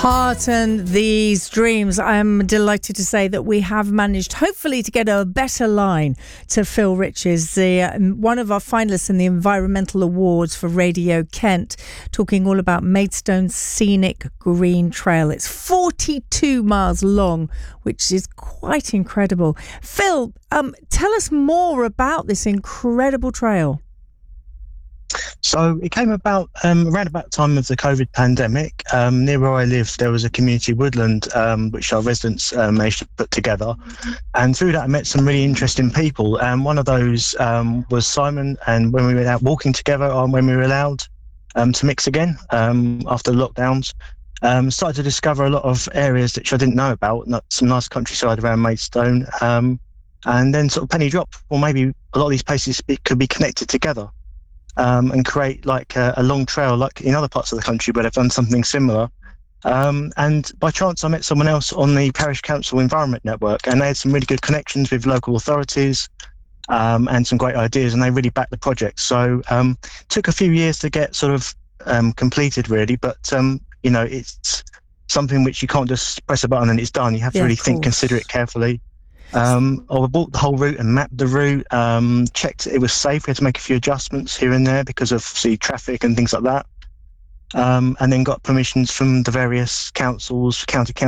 Heart and These Dreams. I'm delighted to say that we have managed, hopefully, to get a better line to Phil Riches, one of our finalists in the Environmental Awards for Radio Kent, talking all about Maidstone Scenic Green Trail. It's 42 miles long, which is quite incredible. Phil, tell us more about this incredible trail. So it came about around about the time of the COVID pandemic. Near where I live, there was a community woodland which our residents managed to put together. And through that, I met some really interesting people. And one of those was Simon. And when we went out walking together, when we were allowed to mix again after the lockdowns, started to discover a lot of areas that I didn't know about, some nice countryside around Maidstone. And then sort of penny drop, well, maybe a lot of these places could be connected together. And create like a long trail like in other parts of the country where they've done something similar. And by chance, I met someone else on the Parish Council Environment Network, and they had some really good connections with local authorities and some great ideas, and they really backed the project. So took a few years to get sort of completed, really, but it's something which you can't just press a button and it's done. You have to really think, consider it carefully. I walked the whole route and mapped the route, checked it was safe. We had to make a few adjustments here and there because of traffic and things like that. And then got permissions from the various councils, county councils,